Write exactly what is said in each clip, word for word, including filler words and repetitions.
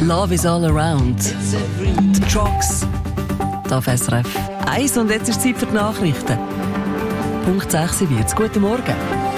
Love is all around. Die Trucks. Da auf S R F eins und jetzt ist Zeit für die Nachrichten. Punkt sechsundvierzig. Guten Morgen.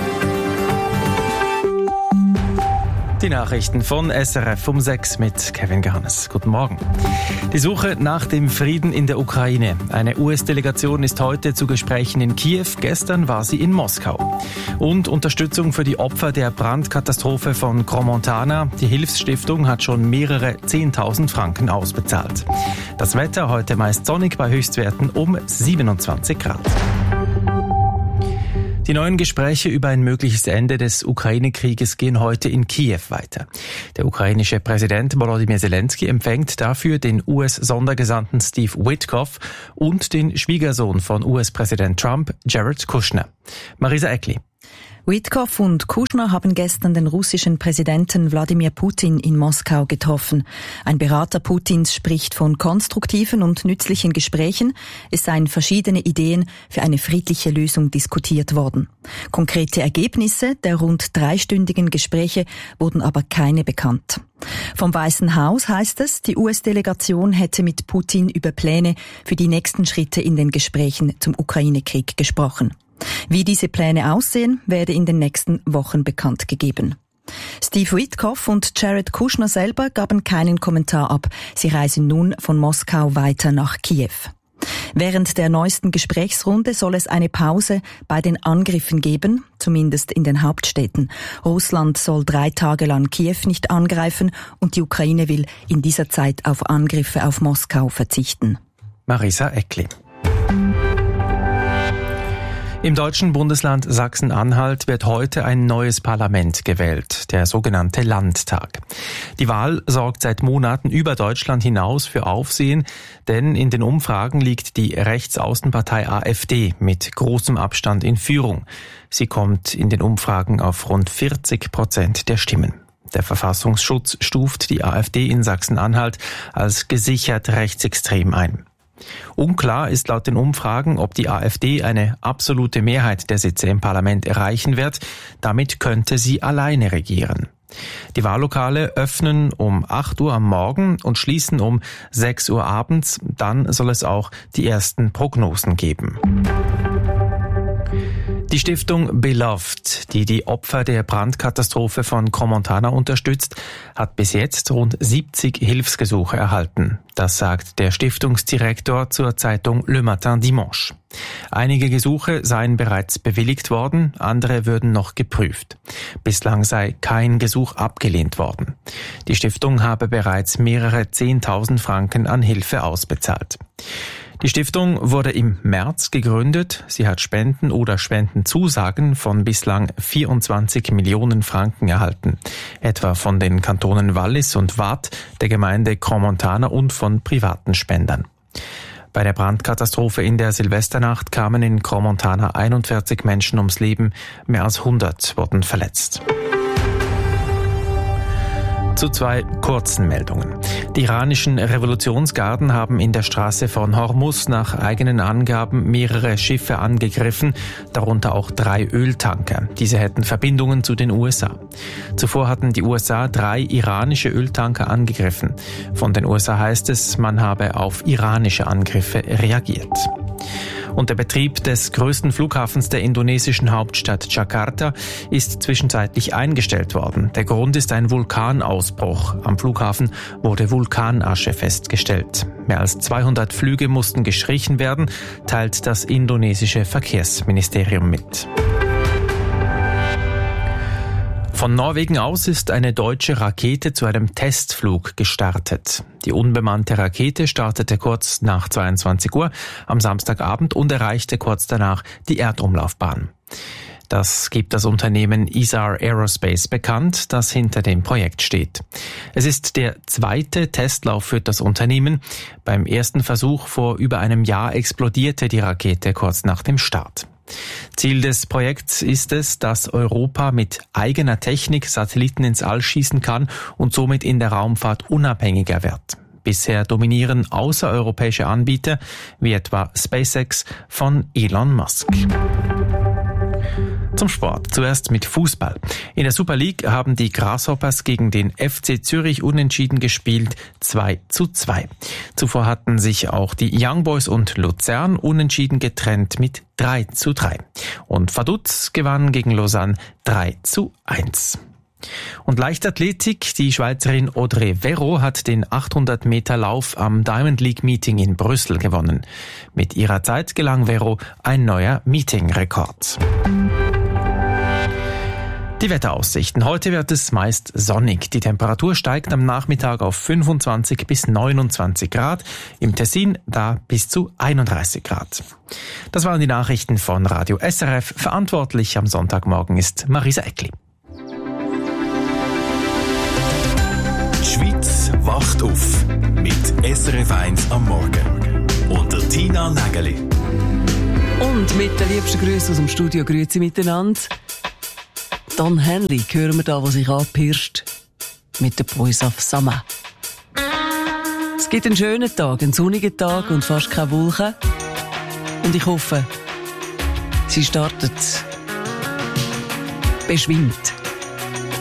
Die Nachrichten von S R F um sechs mit Kevin Garnes. Guten Morgen. Die Suche nach dem Frieden in der Ukraine. Eine U S-Delegation ist heute zu Gesprächen in Kiew. Gestern war sie in Moskau. Und Unterstützung für die Opfer der Brandkatastrophe von Crans-Montana. Die Hilfsstiftung hat schon mehrere zehntausend Franken ausbezahlt. Das Wetter heute meist sonnig bei Höchstwerten um siebenundzwanzig Grad. Die neuen Gespräche über ein mögliches Ende des Ukraine-Krieges gehen heute in Kiew weiter. Der ukrainische Präsident Volodymyr Zelensky empfängt dafür den U S-Sondergesandten Steve Witkoff und den Schwiegersohn von U S-Präsident Trump, Jared Kushner. Marisa Eckli. Witkoff und Kushner haben gestern den russischen Präsidenten Wladimir Putin in Moskau getroffen. Ein Berater Putins spricht von konstruktiven und nützlichen Gesprächen. Es seien verschiedene Ideen für eine friedliche Lösung diskutiert worden. Konkrete Ergebnisse der rund dreistündigen Gespräche wurden aber keine bekannt. Vom Weißen Haus heißt es, die U S-Delegation hätte mit Putin über Pläne für die nächsten Schritte in den Gesprächen zum Ukraine-Krieg gesprochen. Wie diese Pläne aussehen, werde in den nächsten Wochen bekannt gegeben. Steve Witkoff und Jared Kushner selber gaben keinen Kommentar ab. Sie reisen nun von Moskau weiter nach Kiew. Während der neuesten Gesprächsrunde soll es eine Pause bei den Angriffen geben, zumindest in den Hauptstädten. Russland soll drei Tage lang Kiew nicht angreifen und die Ukraine will in dieser Zeit auf Angriffe auf Moskau verzichten. Marisa Eckli. Im deutschen Bundesland Sachsen-Anhalt wird heute ein neues Parlament gewählt, der sogenannte Landtag. Die Wahl sorgt seit Monaten über Deutschland hinaus für Aufsehen, denn in den Umfragen liegt die Rechtsaußenpartei AfD mit großem Abstand in Führung. Sie kommt in den Umfragen auf rund vierzig Prozent der Stimmen. Der Verfassungsschutz stuft die AfD in Sachsen-Anhalt als gesichert rechtsextrem ein. Unklar ist laut den Umfragen, ob die AfD eine absolute Mehrheit der Sitze im Parlament erreichen wird. Damit könnte sie alleine regieren. Die Wahllokale öffnen um acht Uhr am Morgen und schließen um sechs Uhr abends. Dann soll es auch die ersten Prognosen geben. Die Stiftung Beloved, die die Opfer der Brandkatastrophe von Crans-Montana unterstützt, hat bis jetzt rund siebzig Hilfsgesuche erhalten. Das sagt der Stiftungsdirektor zur Zeitung Le Matin Dimanche. Einige Gesuche seien bereits bewilligt worden, andere würden noch geprüft. Bislang sei kein Gesuch abgelehnt worden. Die Stiftung habe bereits mehrere zehntausend Franken an Hilfe ausbezahlt. Die Stiftung wurde im März gegründet. Sie hat Spenden oder Spendenzusagen von bislang vierundzwanzig Millionen Franken erhalten. Etwa von den Kantonen Wallis und Waadt, der Gemeinde Crans-Montana und von privaten Spendern. Bei der Brandkatastrophe in der Silvesternacht kamen in Crans-Montana einundvierzig Menschen ums Leben, mehr als hundert wurden verletzt. Zu zwei kurzen Meldungen. Die iranischen Revolutionsgarden haben in der Straße von Hormuz nach eigenen Angaben mehrere Schiffe angegriffen, darunter auch drei Öltanker. Diese hätten Verbindungen zu den U S A. Zuvor hatten die U S A drei iranische Öltanker angegriffen. Von den U S A heißt es, man habe auf iranische Angriffe reagiert. Und der Betrieb des größten Flughafens der indonesischen Hauptstadt Jakarta ist zwischenzeitlich eingestellt worden. Der Grund ist ein Vulkanausbruch. Am Flughafen wurde Vulkanasche festgestellt. Mehr als zweihundert Flüge mussten gestrichen werden, teilt das indonesische Verkehrsministerium mit. Von Norwegen aus ist eine deutsche Rakete zu einem Testflug gestartet. Die unbemannte Rakete startete kurz nach zweiundzwanzig Uhr am Samstagabend und erreichte kurz danach die Erdumlaufbahn. Das gibt das Unternehmen Isar Aerospace bekannt, das hinter dem Projekt steht. Es ist der zweite Testlauf für das Unternehmen. Beim ersten Versuch vor über einem Jahr explodierte die Rakete kurz nach dem Start. Ziel des Projekts ist es, dass Europa mit eigener Technik Satelliten ins All schießen kann und somit in der Raumfahrt unabhängiger wird. Bisher dominieren außereuropäische Anbieter wie etwa SpaceX von Elon Musk. Zum Sport. Zuerst mit Fußball. In der Super League haben die Grasshoppers gegen den F C Zürich unentschieden gespielt, zwei zu zwei. Zuvor hatten sich auch die Young Boys und Luzern unentschieden getrennt mit drei zu drei. Und Vaduz gewann gegen Lausanne drei zu eins. Und Leichtathletik, die Schweizerin Audrey Verro hat den achthundert Meter Lauf am Diamond League Meeting in Brüssel gewonnen. Mit ihrer Zeit gelang Verro ein neuer Meeting-Rekord. Die Wetteraussichten. Heute wird es meist sonnig. Die Temperatur steigt am Nachmittag auf fünfundzwanzig bis neunundzwanzig Grad. Im Tessin da bis zu einunddreißig Grad. Das waren die Nachrichten von Radio S R F. Verantwortlich am Sonntagmorgen ist Marisa Eckli. Die Schweiz wacht auf mit S R F eins am Morgen. Und der Tina Nägeli. Und mit den liebsten Grüßen aus dem Studio grüezi miteinander. Don Henley hören wir da, der sich anpirscht mit den Boys of Summer. Es gibt einen schönen Tag, einen sonnigen Tag und fast keine Wolken. Und ich hoffe, sie startet beschwingt.